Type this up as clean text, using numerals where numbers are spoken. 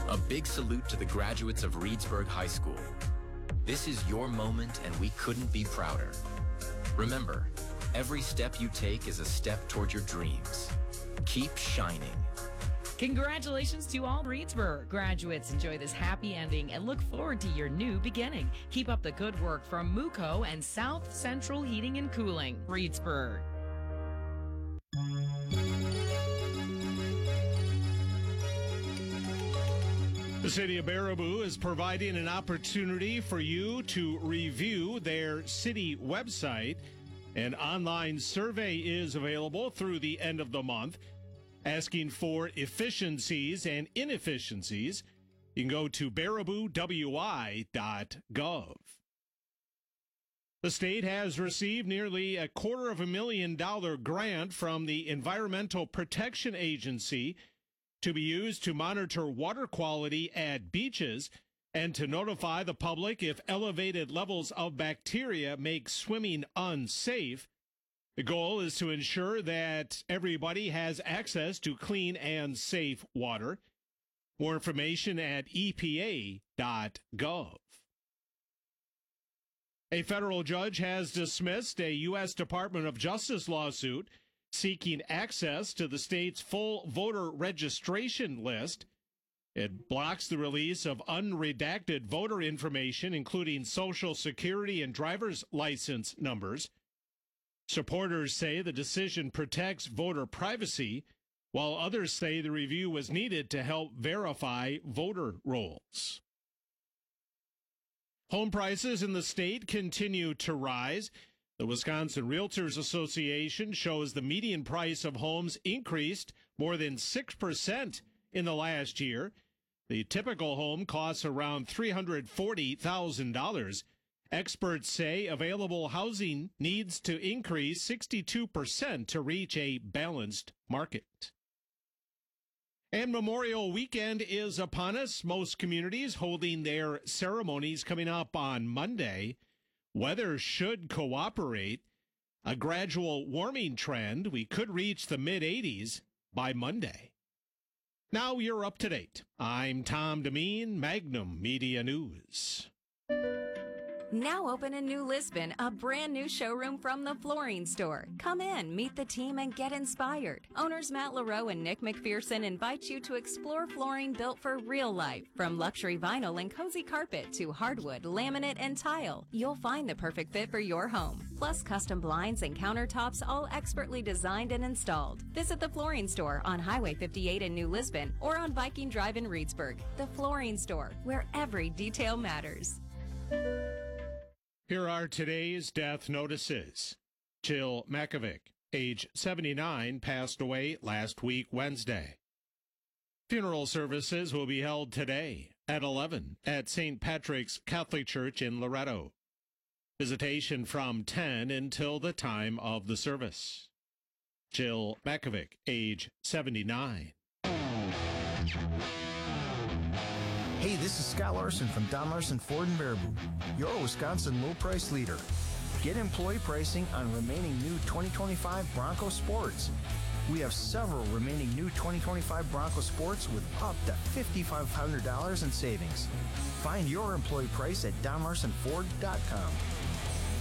A big salute to the graduates of Reedsburg High School. This is your moment and we couldn't be prouder. Remember, every step you take is a step toward your dreams. Keep shining. Congratulations to all Reedsburg graduates. Enjoy this happy ending and look forward to your new beginning. Keep up the good work from Muco and South Central Heating and Cooling, Reedsburg. The City of Baraboo is providing an opportunity for you to review their city website. An online survey is available through the end of the month, asking for efficiencies and inefficiencies. You can go to baraboowi.gov. The state has received nearly $250,000 grant from the Environmental Protection Agency to be used to monitor water quality at beaches and to notify the public if elevated levels of bacteria make swimming unsafe. The goal is to ensure that everybody has access to clean and safe water. More information at EPA.gov. A federal judge has dismissed a U.S. Department of Justice lawsuit seeking access to the state's full voter registration list. It blocks the release of unredacted voter information, including Social Security and driver's license numbers. Supporters say the decision protects voter privacy, while others say the review was needed to help verify voter rolls. Home prices in the state continue to rise. The Wisconsin Realtors Association shows the median price of homes increased more than 6% in the last year. The typical home costs around $340,000. Experts say available housing needs to increase 62% to reach a balanced market. And Memorial Weekend is upon us. Most communities holding their ceremonies coming up on Monday. Weather should cooperate. A gradual warming trend. We could reach the mid-80s by Monday. Now you're up to date. I'm Tom Demeen, Magnum Media News. Now open in New Lisbon, a brand new showroom from the Flooring Store. Come in, meet the team, and get inspired. Owners Matt LaRoe and Nick McPherson invite you to explore flooring built for real life. From luxury vinyl and cozy carpet to hardwood, laminate, and tile, you'll find the perfect fit for your home. Plus custom blinds and countertops, all expertly designed and installed. Visit the Flooring Store on Highway 58 in New Lisbon or on Viking Drive in Reedsburg. The Flooring Store, where every detail matters. Here are today's death notices. Jill Makovic, age 79, passed away last week, Wednesday. Funeral services will be held today at 11 at St. Patrick's Catholic Church in Loretto. Visitation from 10 until the time of the service. Jill Makovic, age 79. Hey, this is Scott Larson from Don Larson Ford in Baraboo, your Wisconsin low price leader. Get employee pricing on remaining new 2025 Bronco Sports. We have several remaining new 2025 Bronco Sports with up to $5,500 in savings. Find your employee price at donlarsonford.com.